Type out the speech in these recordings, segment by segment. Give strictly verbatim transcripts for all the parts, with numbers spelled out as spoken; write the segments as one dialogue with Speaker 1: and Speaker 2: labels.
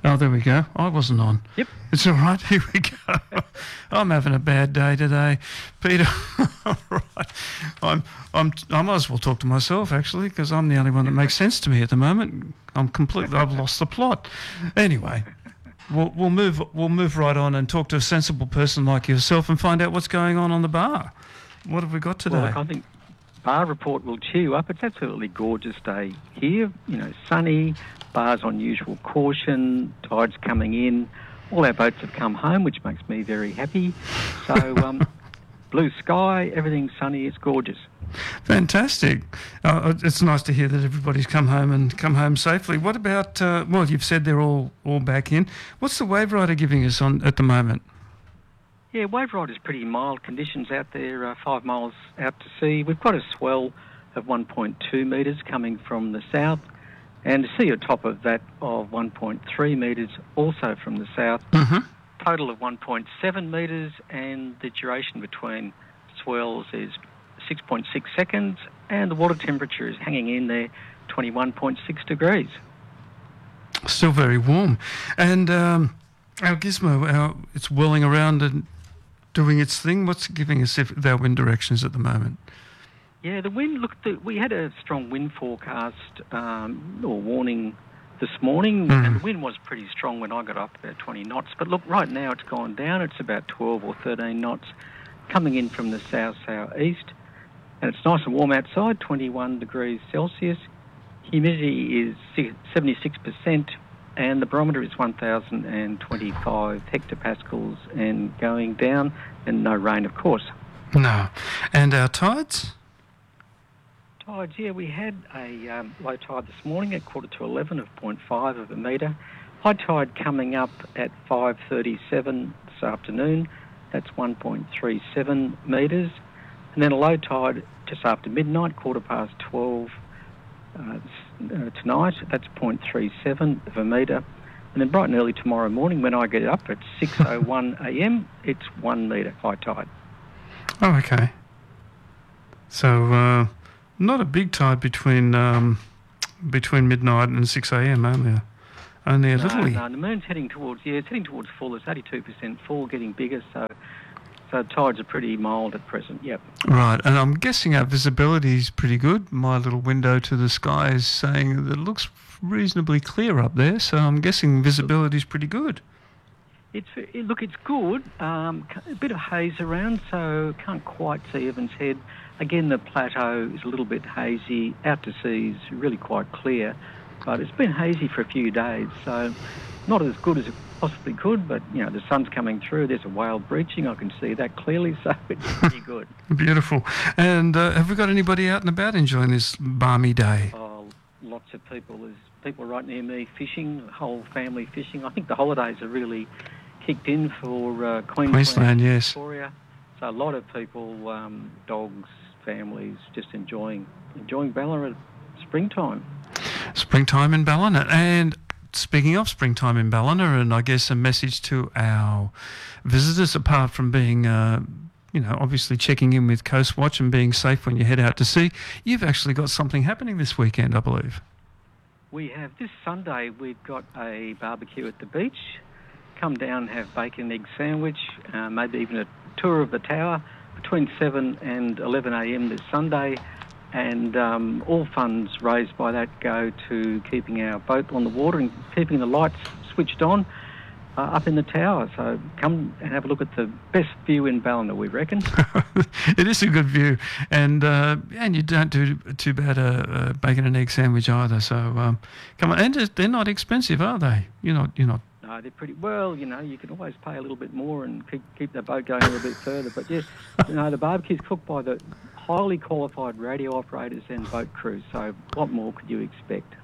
Speaker 1: Oh, there we go. I wasn't on.
Speaker 2: Yep.
Speaker 1: It's all right. Here we go. I'm having a bad day today, Peter. All right. I'm. I'm. I might as well talk to myself actually, because I'm the only one that makes sense to me at the moment. I'm completely. I've lost the plot. Anyway, we'll we'll move. We'll move right on and talk to a sensible person like yourself and find out what's going on on the bar. What have we got today?
Speaker 2: Well, look, I think bar report will cheer you up. It's absolutely gorgeous day here. You know, sunny. Bar's on usual caution, tide's coming in. All our boats have come home, which makes me very happy. So, um, blue sky, everything's sunny, it's gorgeous.
Speaker 1: Fantastic. Uh, it's nice to hear that everybody's come home and come home safely. What about, uh, well, you've said they're all, all back in. What's the wave rider giving us on at the moment?
Speaker 2: Yeah, wave rider's pretty mild conditions out there, uh, five miles out to sea. We've got a swell of one point two metres coming from the south. And to see a top of that of one point three metres also from the south,
Speaker 1: mm-hmm.
Speaker 2: total of one point seven metres, and the duration between swells is six point six seconds, and the water temperature is hanging in there, twenty-one point six degrees.
Speaker 1: Still very warm. And um, our gizmo, our, it's whirling around and doing its thing. What's it giving us if our wind directions at the moment?
Speaker 2: Yeah, the wind, look, the, we had a strong wind forecast um, or warning this morning,
Speaker 1: mm.
Speaker 2: and the wind was pretty strong when I got up, about twenty knots. But look, right now it's gone down. It's about twelve or thirteen knots coming in from the south-southeast. And it's nice and warm outside, twenty-one degrees Celsius. Humidity is seventy-six percent, and the barometer is one thousand twenty-five hectopascals and going down, and no rain, of course.
Speaker 1: No. And our tides?
Speaker 2: Tides, yeah, we had a um, low tide this morning at quarter to eleven of zero point five of a metre. High tide coming up at five thirty-seven this afternoon. That's one point three seven metres. And then a low tide just after midnight, quarter past twelve uh, uh, tonight. That's zero point three seven of a metre. And then bright and early tomorrow morning when I get up at six oh one a m, it's one metre high tide.
Speaker 1: Oh, okay. So, uh, not a big tide between um, between midnight and six a m, only a, only a
Speaker 2: no,
Speaker 1: little.
Speaker 2: No, the moon's heading towards, yeah, it's heading towards full. It's eighty-two percent full, getting bigger, so so tides are pretty mild at present, yep.
Speaker 1: Right, and I'm guessing our visibility is pretty good. My little window to the sky is saying that it looks reasonably clear up there, so I'm guessing visibility is pretty good.
Speaker 2: It's it, Look, it's good. Um, a bit of haze around, so can't quite see Evans Head. Again, the plateau is a little bit hazy. Out to sea is really quite clear, but it's been hazy for a few days, so not as good as it possibly could, but, you know, the sun's coming through. There's a whale breaching. I can see that clearly, so it's pretty good.
Speaker 1: Beautiful. And uh, have we got anybody out and about enjoying this balmy day?
Speaker 2: Oh, lots of people. There's people right near me fishing, the whole family fishing. I think the holidays are really kicked in for uh, Queensland,
Speaker 1: Queensland, yes.
Speaker 2: Victoria. So a lot of people, um, dogs, families, just enjoying enjoying Ballarat springtime.
Speaker 1: Springtime in Ballina. And speaking of springtime in Ballina, and I guess a message to our visitors, apart from being, uh, you know, obviously checking in with Coast Watch and being safe when you head out to sea, you've actually got something happening this weekend, I believe.
Speaker 2: We have this Sunday, we've got a barbecue at the beach. Come down, have bacon and egg sandwich, uh, maybe even a tour of the tower between seven and eleven a m this Sunday. And um, all funds raised by that go to keeping our boat on the water and keeping the lights switched on uh, up in the tower. So come and have a look at the best view in Ballina, we reckon.
Speaker 1: It is a good view. And uh, and you don't do too bad a, a bacon and egg sandwich either. So um, come on. And they're not expensive, are they? You're not, you're not.
Speaker 2: No, they're pretty, well, you know, you can always pay a little bit more and keep, keep the boat going a little bit further. But yes, you know, the barbecue's cooked by the highly qualified radio operators and boat crews, so what more could you expect?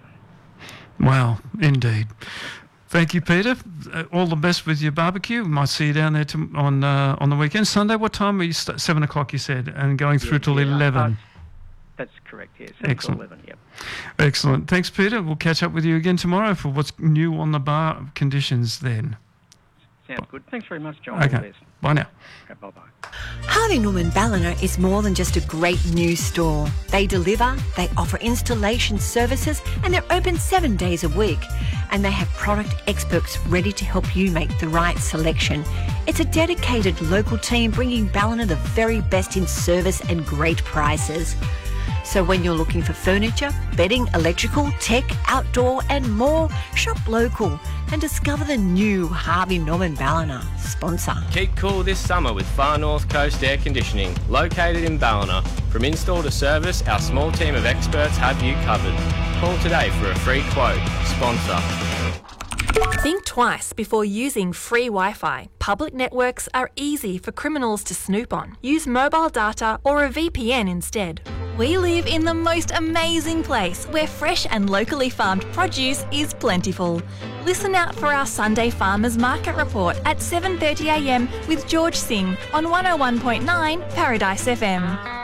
Speaker 1: Well, indeed. Thank you, Peter. Uh, all the best with your barbecue. Might see you down there to, on uh, on the weekend. Sunday, what time are you? St- Seven o'clock, you said, and going through
Speaker 2: yeah,
Speaker 1: till
Speaker 2: yeah,
Speaker 1: eleven.
Speaker 2: That's correct. Yes, yeah,
Speaker 1: excellent.
Speaker 2: eleven. Yep.
Speaker 1: Excellent. Thanks, Peter. We'll catch up with you again tomorrow for what's new on the bar conditions. Then.
Speaker 2: Sounds good. Thanks very much, John. All the
Speaker 1: Okay.
Speaker 2: best.
Speaker 1: Bye now.
Speaker 2: Okay, bye-bye.
Speaker 3: Harvey Norman Ballina is more than just a great new store. They deliver, they offer installation services, and they're open seven days a week. And they have product experts ready to help you make the right selection. It's a dedicated local team bringing Ballina the very best in service and great prices. So when you're looking for furniture, bedding, electrical, tech, outdoor and more, shop local and discover the new Harvey Norman Ballina sponsor.
Speaker 4: Keep cool this summer with Far North Coast Air Conditioning, located in Ballina. From install to service, our small team of experts have you covered. Call today for a free quote. Sponsor.
Speaker 5: Think twice before using free Wi-Fi. Public networks are easy for criminals to snoop on. Use mobile data or a V P N instead. We live in the most amazing place where fresh and locally farmed produce is plentiful. Listen out for our Sunday Farmers Market Report at seven thirty a m with George Singh on one oh one point nine Paradise F M.